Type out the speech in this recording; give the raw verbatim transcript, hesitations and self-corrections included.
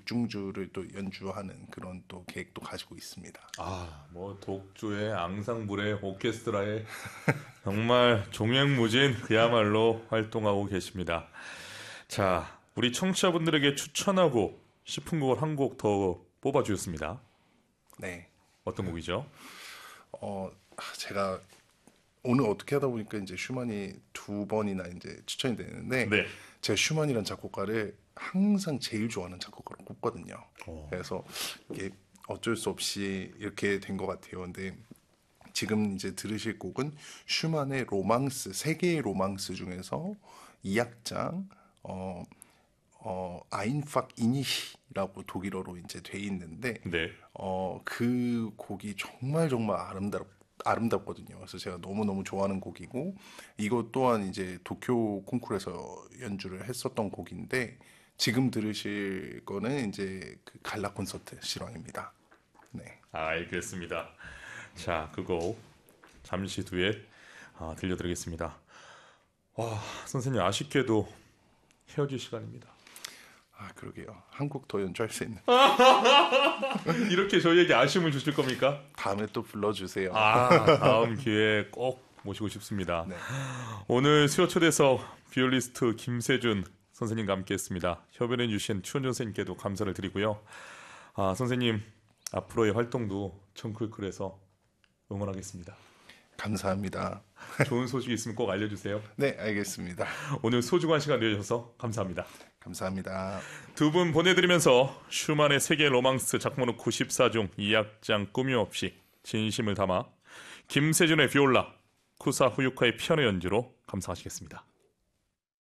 육중주를 또 연주하는 그런 또 계획도 가지고 있습니다. 아, 뭐 독주의 앙상블의 오케스트라의 정말 종횡무진 그야말로 활동하고 계십니다. 자, 우리 청취자분들에게 추천하고 싶은 곡을 한 곡 더 뽑아주셨습니다. 네. 어떤 곡이죠? 어, 제가 오늘 어떻게 하다 보니까 이제 슈만이 두 번이나 이제 추천이 되는데 네. 제가 슈만이란 작곡가를 항상 제일 좋아하는 작곡가로 꼽거든요. 어. 그래서 이게 어쩔 수 없이 이렇게 된 것 같아요. 근데 지금 이제 들으실 곡은 슈만의 로망스, 세 개의 로망스 중에서 이 악장 어, 어, 아인팍 이니히라고 독일어로 이제 돼 있는데 네. 어, 그 곡이 정말 정말 아름답 아름답거든요. 그래서 제가 너무너무 좋아하는 곡이고 이것 또한 이제 도쿄 콩쿠르에서 연주를 했었던 곡인데 지금 들으실 거는 이제 그 갈라 콘서트 실황입니다. 네. 알겠습니다. 자, 그거 잠시 뒤에 아, 들려드리겠습니다. 와, 선생님 아쉽게도 헤어질 시간입니다. 아, 그러게요. 한 곡 더 연주할 수 있는. 이렇게 저희에게 아쉬움을 주실 겁니까? 다음에 또 불러주세요. 아, 다음 기회에 꼭 모시고 싶습니다. 네. 오늘 수요 초대석 비올리스트 김세준 선생님과 함께했습니다. 협연해 주신 추원준 선생님께도 감사를 드리고요. 아, 선생님 앞으로의 활동도 청쿨쿨에서 응원하겠습니다. 감사합니다. 좋은 소식이 있으면 꼭 알려주세요. 네, 알겠습니다. 오늘 소중한 시간 내주셔서 감사합니다. 감사합니다. 두 분 보내드리면서 슈만의 세계 로망스 작품번호 구십사 중 이 악장 꿈이 없이 진심을 담아 김세준의 비올라, 쿠사 후유카의 피아노 연주로 감상하시겠습니다.